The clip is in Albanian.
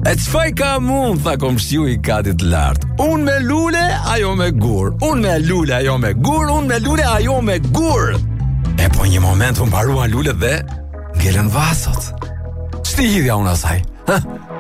E çfaj ka mund, tha komshiu I katit lart. Unë me lule, ajo me gur. Unë me lule, ajo me gur. Unë me lule, ajo me gur. E po një moment unë paruan lulet dhe ngelen vasot. Ç'ti hidhja unë asaj? Ha?